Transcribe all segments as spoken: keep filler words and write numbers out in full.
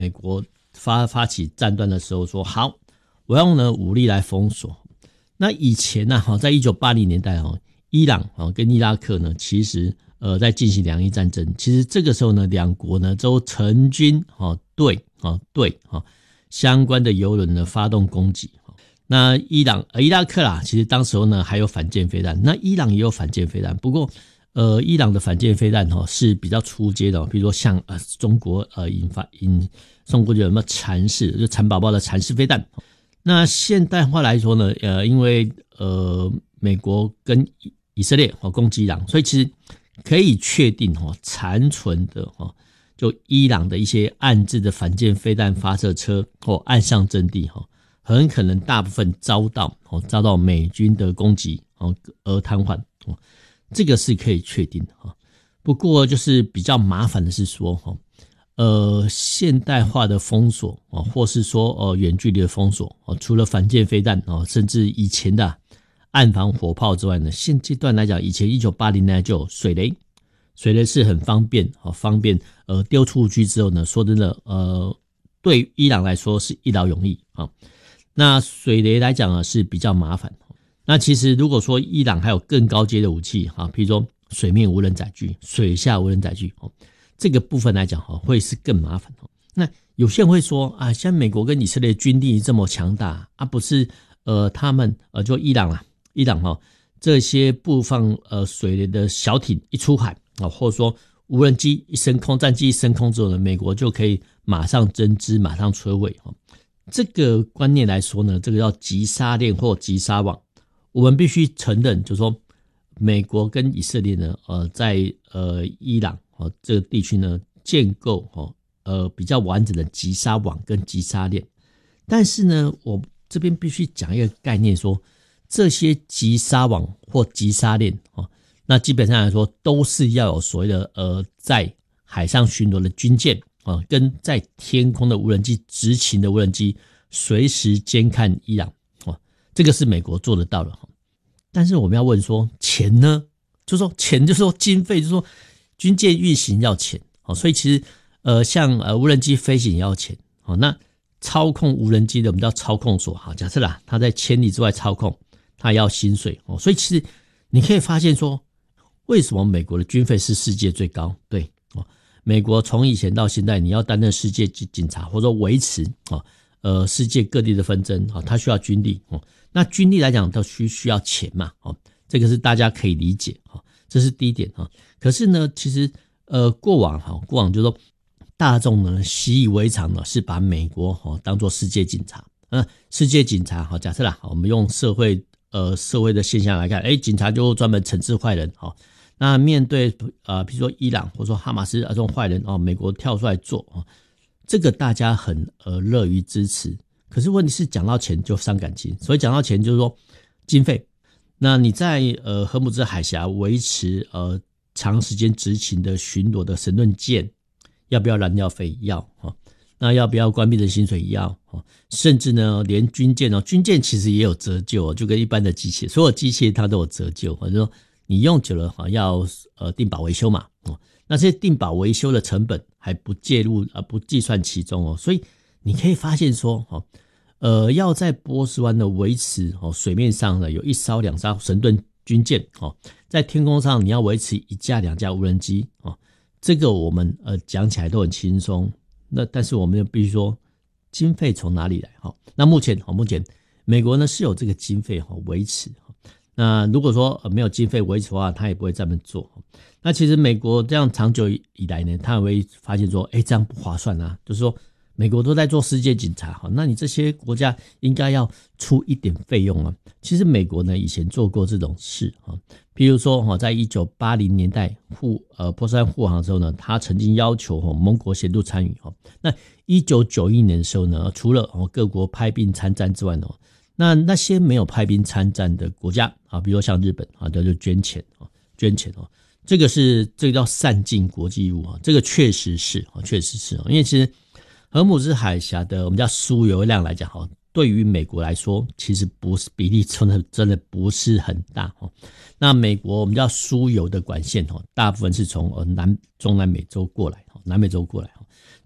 美国发发起战端的时候说，好，我要用呢武力来封锁。那以前呢、啊，在一九八零年代哦，伊朗哦跟伊拉克呢，其实呃在进行两伊战争。其实这个时候呢，两国呢都成军哦对哦对哦相关的油轮呢发动攻击。那伊朗呃伊拉克啦，其实当时候呢还有反舰飞弹，那伊朗也有反舰飞弹，不过呃伊朗的反舰飞弹哦是比较初阶的、哦，比如说像呃中国呃引发引送过去有什么蚕式，就蚕宝宝的蚕式飞弹。那现代化来说呢，呃因为呃美国跟以色列哦攻击伊朗，所以其实可以确定哦残存的哦就伊朗的一些暗制的反舰飞弹发射车或岸上阵地哈。很可能大部分遭到哦遭到美军的攻击哦而瘫痪哦，这个是可以确定的哈。不过就是比较麻烦的是说哈，呃现代化的封锁哦，或是说呃远距离的封锁哦，除了反舰飞弹哦，甚至以前的岸防火炮之外呢，现阶段来讲，以前一九八零年代就有水雷，水雷是很方便哦，方便呃丢出去之后呢，说真的呃对伊朗来说是一劳永逸啊。那水雷来讲呢是比较麻烦。那其实如果说伊朗还有更高阶的武器哈，比如说水面无人载具、水下无人载具哦，这个部分来讲哈会是更麻烦。那有些人会说啊，像美国跟以色列军力这么强大啊，不是呃他们呃就伊朗啊，伊朗哈这些布放呃水雷的小艇一出海啊，或者说无人机一升空、战机一升空之后呢，美国就可以马上侦知、马上摧毁哈。这个观念来说呢，这个叫击杀链或击杀网。我们必须承认，就是说，美国跟以色列呢，呃，在呃伊朗哦这个地区呢，建构哦呃比较完整的击杀网跟击杀链。但是呢，我这边必须讲一个概念说，说这些击杀网或击杀链哦，那基本上来说都是要有所谓的呃在海上巡逻的军舰。啊，跟在天空的无人机执勤的无人机随时监看伊朗，哦，这个是美国做得到的。但是我们要问说钱呢？就是说钱就是说经费，就是说军舰运行要钱，哦，所以其实呃像呃无人机飞行也要钱，哦，那操控无人机的我们叫操控所，好，假设啦，他在千里之外操控，他要薪水，哦，所以其实你可以发现说，为什么美国的军费是世界最高？对。美国从以前到现在，你要担任世界警察，或者说维持啊，呃，世界各地的纷争啊，它需要军力哦。那军力来讲，都需需要钱嘛，哦，这个是大家可以理解哈，这是第一点哈。可是呢，其实呃，过往哈，过往就是说大众呢习以为常呢，是把美国哈当作世界警察。呃，世界警察哈，假设啦，我们用社会呃社会的现象来看，哎，警察就专门惩治坏人哈。那面对呃，比如说伊朗或者说哈马斯这种坏人哦，美国跳出来做哦，这个大家很呃乐于支持。可是问题是讲到钱就伤感情，所以讲到钱就是说经费。那你在呃荷姆兹海峡维持呃长时间执勤的巡逻的神盾舰，要不要燃料费？要哦。那要不要官兵的薪水？要哦。甚至呢，连军舰哦，军舰其实也有折旧哦，就跟一般的机械，所有机械它都有折旧，或者说。你用久了要呃定保维修嘛，哦，那这些定保维修的成本还不介入啊，不计算其中哦，所以你可以发现说，哦，呃，要在波斯湾的维持哦水面上呢有一艘两艘神盾军舰哦，在天空上你要维持一架两架无人机哦，这个我们呃讲起来都很轻松，那但是我们就必须说经费从哪里来哈？那目前哦目前美国呢是有这个经费哈维持。那如果说没有经费维持的话，他也不会这么做。那其实美国这样长久以来呢，他会发现说，哎，这样不划算啊。就是说，美国都在做世界警察，那你这些国家应该要出一点费用啊。其实美国呢以前做过这种事啊，譬如说在一九八零年代护呃波斯湾护航的时候呢，他曾经要求盟国协助参与。那一九九一年的时候呢，除了各国派兵参战之外呢，那那些没有派兵参战的国家啊，比如说像日本啊，就捐钱啊，捐钱哦，这个是这个叫善尽国际义务啊，这个确实是啊，确实是啊，因为其实荷姆兹海峡的我们叫输油量来讲哈，对于美国来说，其实不是比例真的真的不是很大哦。那美国我们叫输油的管线哦，大部分是从呃南中南美洲过来，南美洲过来，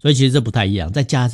所以其实这不太一样。再加